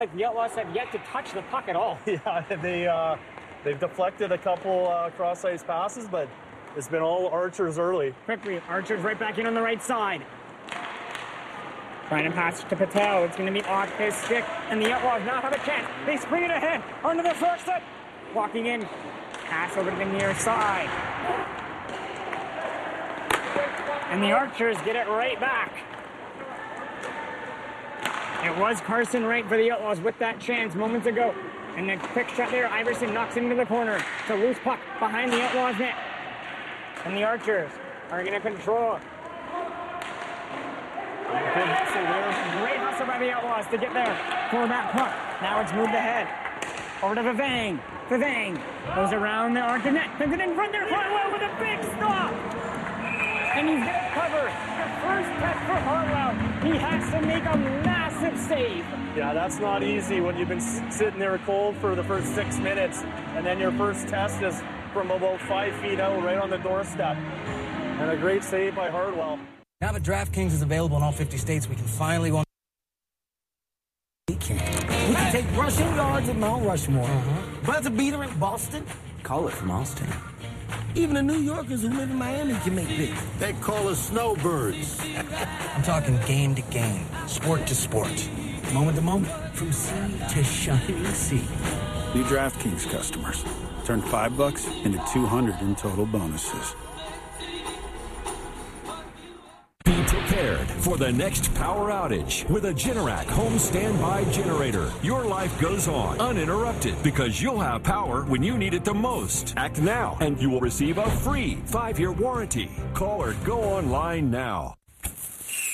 The Outlaws have yet to touch the puck at all. Yeah, they've deflected a couple cross-ice passes, but it's been all Archers early. Quickly, Archers right back in on the right side. Trying to pass to Patel. It's going to be off his stick, and the Outlaws now have a chance. They spring it ahead onto the first set. Walking in, pass over to the near side. And the Archers get it right back. It was Carson Wright for the Outlaws with that chance moments ago. And the quick shot there, Iverson knocks it into the corner. It's a loose puck behind the Outlaws net. And the Archers are going to control it. Good hustle there. Great hustle by the Outlaws to get there for that puck. Now it's moved ahead. Over to Vivang. Vivang goes around the arc of net. Sends it in front there. Hartwell with a big stop. And he's going to cover the first test for Hartwell. He has to make a massive save. Yeah, that's not easy when you've been sitting there cold for the first 6 minutes, and then your first test is from about 5 feet out, right on the doorstep. And a great save by Hartwell. Now that DraftKings is available in all 50 states, we can finally go on. We can take rushing yards at Mount Rushmore. Buzzer beater in Boston. Call it from Austin. Even the New Yorkers who live in Miami can make big. They call us snowbirds. I'm talking game to game, sport to sport, moment to moment, from sea to shining sea. New DraftKings customers. Turn $5 into $200 in total bonuses. Be prepared for the next power outage with a Generac home standby generator. Your life goes on uninterrupted because you'll have power when you need it the most. Act now and you will receive a free 5-year warranty. Call or go online now.